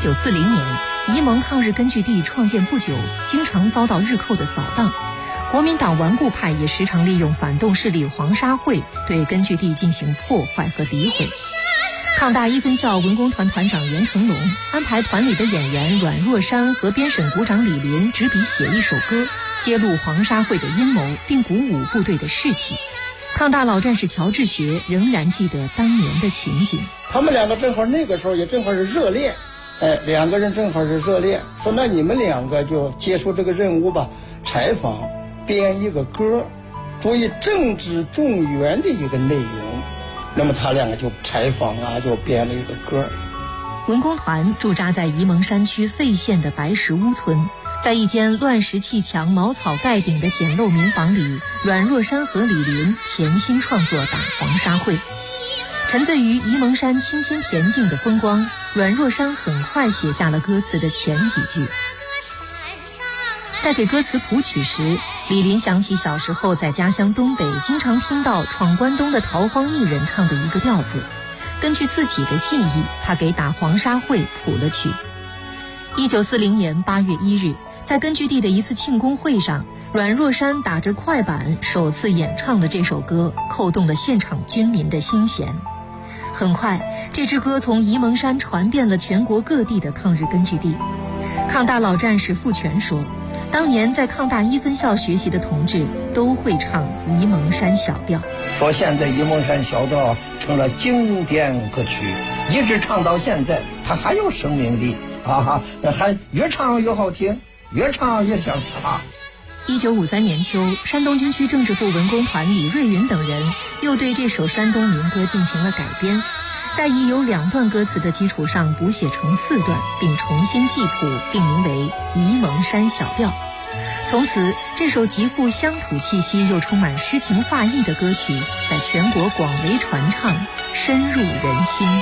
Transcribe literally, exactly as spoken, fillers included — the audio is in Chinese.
九四零年，沂蒙抗日根据地创建不久，经常遭到日寇的扫荡。国民党顽固派也时常利用反动势力黄沙会对根据地进行破坏和诋毁。抗大一分校文工团团长严成龙安排团里的演员阮若山和编审股长李林执笔写一首歌，揭露黄沙会的阴谋，并鼓舞部队的士气。抗大老战士乔治学仍然记得当年的情景。 他们两个正好那个时候也正好是热恋，哎，两个人正好是热恋，说那你们两个就接受这个任务吧，采访编一个歌，作为政治动员的一个内容。那么他两个就采访啊，就编了一个歌。 文工团驻扎在沂蒙山区费县的白石屋村，在一间乱石砌墙、茅草盖顶的简陋民房里，阮若山和李林潜心创作打黄沙会。沉醉于沂蒙山清新恬静的风光，阮若山很快写下了歌词的前几句。在给歌词谱曲时，李林想起小时候在家乡东北经常听到闯关东的逃荒艺人唱的一个调子，根据自己的记忆，他给打黄沙会谱了曲。一九四零年八月一日，在根据地的一次庆功会上，阮若山打着快板首次演唱的这首歌，扣动了现场军民的心弦。很快，这支歌从沂蒙山传遍了全国各地的抗日根据地。抗大老战士傅全说，当年在抗大一分校学习的同志都会唱沂蒙山小调， 说现在沂蒙山小调成了经典歌曲，一直唱到现在，它还有生命力啊，还越唱越好听，越唱越像它。 一九五三年秋，山东军区政治部文工团李瑞云等人又对这首山东民歌进行了改编，在已有两段歌词的基础上补写成四段，并重新记谱，定名为沂蒙山小调。从此，这首极富乡土气息又充满诗情画意的歌曲，在全国广为传唱，深入人心。